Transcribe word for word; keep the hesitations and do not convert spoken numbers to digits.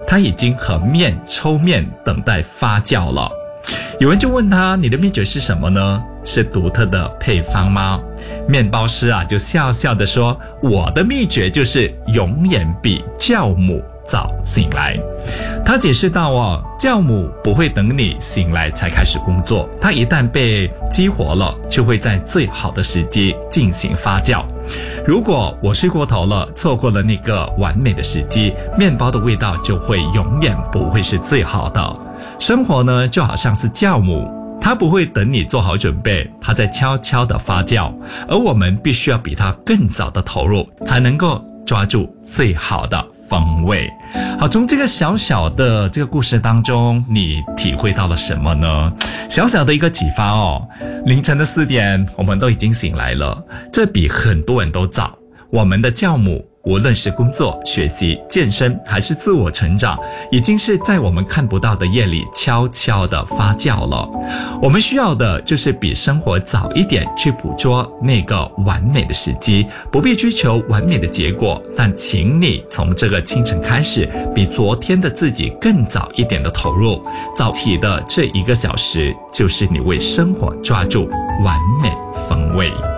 它已经和面抽面等待发酵了。有人就问他，你的秘诀是什么呢？是独特的配方吗？面包师啊就笑笑地说，我的秘诀就是永远比酵母早醒来。他解释到哦，酵母不会等你醒来才开始工作，它一旦被激活了，就会在最好的时机进行发酵。如果我睡过头了，错过了那个完美的时机，面包的味道就会永远不会是最好的。生活呢，就好像是酵母，它不会等你做好准备，它在悄悄的发酵，而我们必须要比它更早的投入，才能够抓住最好的风味。好，从这个小小的这个故事当中，你体会到了什么呢？小小的一个启发哦，凌晨的四点，我们都已经醒来了，这比很多人都早。我们的酵母，无论是工作、学习、健身还是自我成长，已经是在我们看不到的夜里悄悄地发酵了。我们需要的就是比生活早一点去捕捉那个完美的时机，不必追求完美的结果，但请你从这个清晨开始，比昨天的自己更早一点的投入。早起的这一个小时，就是你为生活抓住完美风味。